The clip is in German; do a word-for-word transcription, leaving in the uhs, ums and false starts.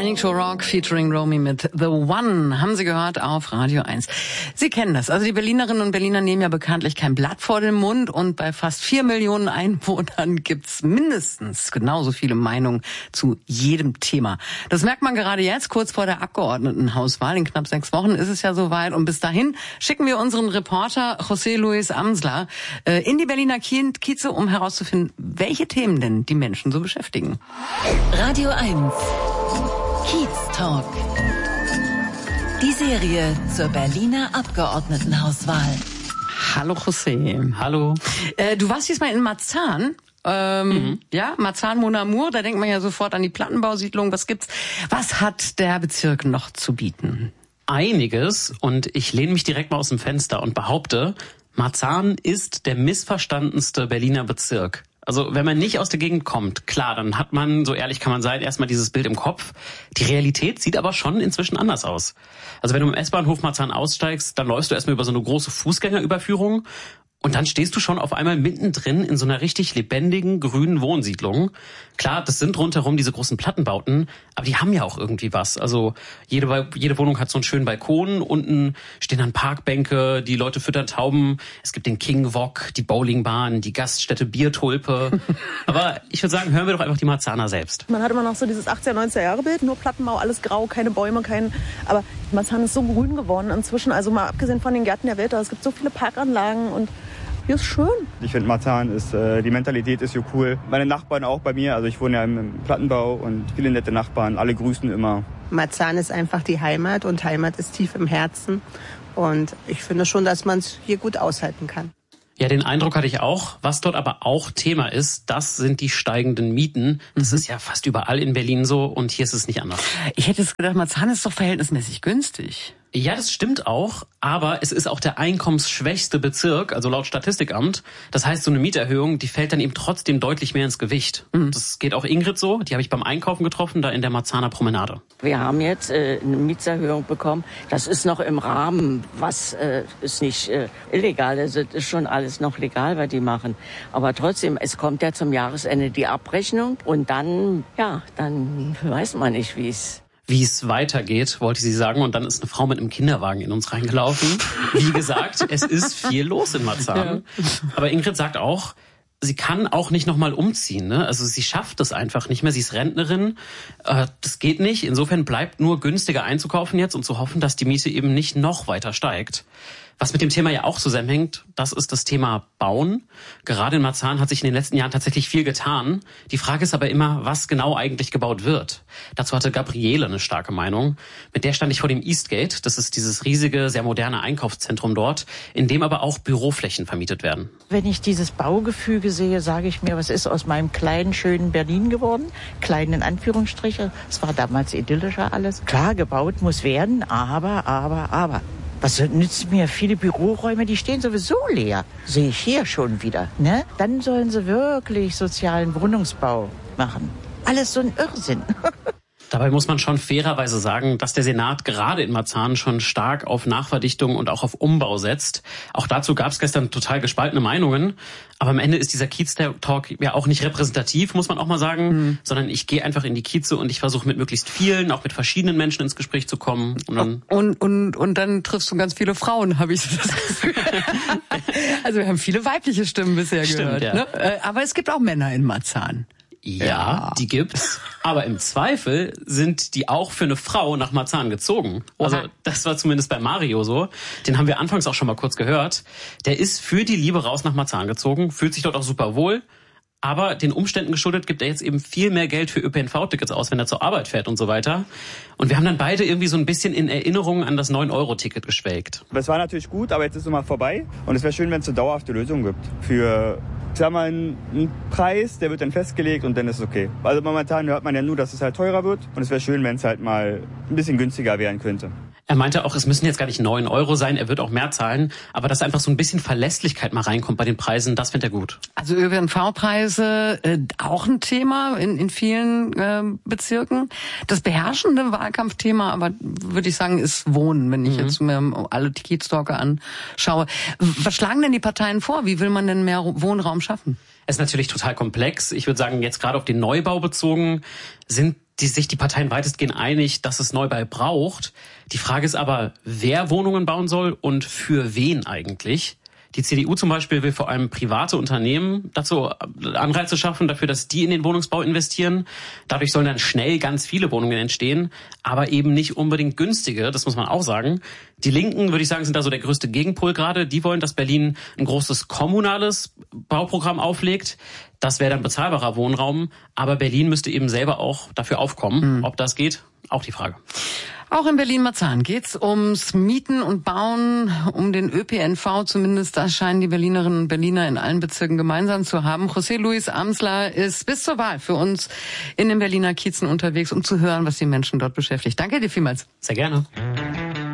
Morning Show Rock featuring Romy mit The One. Haben Sie gehört auf Radio eins. Sie kennen das. Also die Berlinerinnen und Berliner nehmen ja bekanntlich kein Blatt vor den Mund. Und bei fast vier Millionen Einwohnern gibt's mindestens genauso viele Meinungen zu jedem Thema. Das merkt man gerade jetzt, kurz vor der Abgeordnetenhauswahl. In knapp sechs Wochen ist es ja soweit. Und bis dahin schicken wir unseren Reporter José Luis Amsler äh, in die Berliner Kieze, um herauszufinden, welche Themen denn die Menschen so beschäftigen. Radio eins. Kiez Talk. Die Serie zur Berliner Abgeordnetenhauswahl. Hallo José. Hallo. Äh, du warst diesmal in Marzahn. Ähm, mhm. Ja, Marzahn Mon Amour, da denkt man ja sofort an die Plattenbausiedlung. Was gibt's? Was hat der Bezirk noch zu bieten? Einiges, und ich lehne mich direkt mal aus dem Fenster und behaupte, Marzahn ist der missverstandenste Berliner Bezirk. Also wenn man nicht aus der Gegend kommt, klar, dann hat man, so ehrlich kann man sein, erstmal dieses Bild im Kopf. Die Realität sieht aber schon inzwischen anders aus. Also wenn du im S-Bahnhof Marzahn aussteigst, dann läufst du erstmal über so eine große Fußgängerüberführung und dann stehst du schon auf einmal mittendrin in so einer richtig lebendigen, grünen Wohnsiedlung. Klar, das sind rundherum diese großen Plattenbauten, aber die haben ja auch irgendwie was. Also jede, jede Wohnung hat so einen schönen Balkon, unten stehen dann Parkbänke, die Leute füttern Tauben, es gibt den King Wok, die Bowlingbahn, die Gaststätte Biertulpe. Aber ich würde sagen, hören wir doch einfach die Marzahner selbst. Man hat immer noch so dieses achtziger, neunziger Jahre Bild, nur Plattenbau, alles grau, keine Bäume, kein... Aber Marzahn ist so grün geworden inzwischen, also mal abgesehen von den Gärten der Welt, es gibt so viele Parkanlagen und hier ist schön. Ich finde, Marzahn ist, äh, die Mentalität ist so cool. Meine Nachbarn auch bei mir, also ich wohne ja im Plattenbau und viele nette Nachbarn, alle grüßen immer. Marzahn ist einfach die Heimat und Heimat ist tief im Herzen. Und ich finde schon, dass man es hier gut aushalten kann. Ja, den Eindruck hatte ich auch. Was dort aber auch Thema ist, das sind die steigenden Mieten. Das mhm. ist ja fast überall in Berlin so und hier ist es nicht anders. Ich hätte es gedacht, Marzahn ist doch verhältnismäßig günstig. Ja, das stimmt auch, aber es ist auch der einkommensschwächste Bezirk, also laut Statistikamt. Das heißt, so eine Mieterhöhung, die fällt dann eben trotzdem deutlich mehr ins Gewicht. Mhm. Das geht auch Ingrid so, die habe ich beim Einkaufen getroffen, da in der Marzahner Promenade. Wir haben jetzt äh, eine Mietserhöhung bekommen. Das ist noch im Rahmen, was äh, ist nicht äh, illegal. Also das ist schon alles noch legal, was die machen. Aber trotzdem, es kommt ja zum Jahresende die Abrechnung und dann, ja, dann weiß man nicht, wie es... Wie es weitergeht, wollte sie sagen. Und dann ist eine Frau mit einem Kinderwagen in uns reingelaufen. Wie gesagt, es ist viel los in Marzahn. Ja. Aber Ingrid sagt auch, sie kann auch nicht nochmal umziehen. Ne? Also sie schafft es einfach nicht mehr. Sie ist Rentnerin. Äh, das geht nicht. Insofern bleibt nur günstiger einzukaufen jetzt und zu hoffen, dass die Miete eben nicht noch weiter steigt. Was mit dem Thema ja auch zusammenhängt, das ist das Thema Bauen. Gerade in Marzahn hat sich in den letzten Jahren tatsächlich viel getan. Die Frage ist aber immer, was genau eigentlich gebaut wird. Dazu hatte Gabriele eine starke Meinung. Mit der stand ich vor dem Eastgate. Das ist dieses riesige, sehr moderne Einkaufszentrum dort, in dem aber auch Büroflächen vermietet werden. Wenn ich dieses Baugefüge sehe, sage ich mir, was ist aus meinem kleinen, schönen Berlin geworden? Klein in Anführungsstriche. Es war damals idyllischer alles. Klar, gebaut muss werden, aber, aber, aber. Was nützt mir viele Büroräume, die stehen sowieso leer. Sehe ich hier schon wieder. Ne? Dann sollen sie wirklich sozialen Wohnungsbau machen. Alles so ein Irrsinn. Dabei muss man schon fairerweise sagen, dass der Senat gerade in Marzahn schon stark auf Nachverdichtung und auch auf Umbau setzt. Auch dazu gab es gestern total gespaltene Meinungen. Aber am Ende ist dieser Kiez-Talk ja auch nicht repräsentativ, muss man auch mal sagen, mhm. sondern ich gehe einfach in die Kieze und ich versuche mit möglichst vielen, auch mit verschiedenen Menschen ins Gespräch zu kommen. Und dann, und, und, und dann triffst du ganz viele Frauen, habe ich so das Gefühl. Also wir haben viele weibliche Stimmen bisher Stimmt, gehört. Ja. Ne? Aber es gibt auch Männer in Marzahn. Ja, ja, die gibt's. Aber im Zweifel sind die auch für eine Frau nach Marzahn gezogen. Also das war zumindest bei Mario so. Den haben wir anfangs auch schon mal kurz gehört. Der ist für die Liebe raus nach Marzahn gezogen, fühlt sich dort auch super wohl. Aber den Umständen geschuldet gibt er jetzt eben viel mehr Geld für Ö P N V-Tickets aus, wenn er zur Arbeit fährt und so weiter. Und wir haben dann beide irgendwie so ein bisschen in Erinnerung an das neun Euro Ticket geschwelgt. Das war natürlich gut, aber jetzt ist es mal vorbei. Und es wäre schön, wenn es eine dauerhafte Lösung gibt. Für, ich sag mal, einen Preis, der wird dann festgelegt und dann ist es okay. Also momentan hört man ja nur, dass es halt teurer wird. Und es wäre schön, wenn es halt mal ein bisschen günstiger werden könnte. Er meinte auch, es müssen jetzt gar nicht neun Euro sein, er wird auch mehr zahlen, aber dass einfach so ein bisschen Verlässlichkeit mal reinkommt bei den Preisen, das findet er gut. Also Ö P N V-Preise, äh, auch ein Thema in, in vielen äh, Bezirken. Das beherrschende Wahlkampfthema, aber würde ich sagen, ist Wohnen, wenn ich mhm. jetzt mir alle Kiez-Talker anschaue. Was schlagen denn die Parteien vor? Wie will man denn mehr Wohnraum schaffen? Es ist natürlich total komplex. Ich würde sagen, jetzt gerade auf den Neubau bezogen sind die sich die Parteien weitestgehend einig, dass es Neubau braucht. Die Frage ist aber, wer Wohnungen bauen soll und für wen eigentlich. Die C D U zum Beispiel will vor allem private Unternehmen dazu Anreize schaffen, dafür, dass die in den Wohnungsbau investieren. Dadurch sollen dann schnell ganz viele Wohnungen entstehen, aber eben nicht unbedingt günstige, das muss man auch sagen. Die Linken, würde ich sagen, sind da so der größte Gegenpol gerade. Die wollen, dass Berlin ein großes kommunales Bauprogramm auflegt. Das wäre dann bezahlbarer Wohnraum, aber Berlin müsste eben selber auch dafür aufkommen. Mhm. Ob das geht, auch die Frage. Auch in Berlin-Marzahn geht's ums Mieten und Bauen, um den Ö P N V. Zumindest das scheinen die Berlinerinnen und Berliner in allen Bezirken gemeinsam zu haben. José Luis Amsler ist bis zur Wahl für uns in den Berliner Kiezen unterwegs, um zu hören, was die Menschen dort beschäftigt. Danke dir vielmals. Sehr gerne.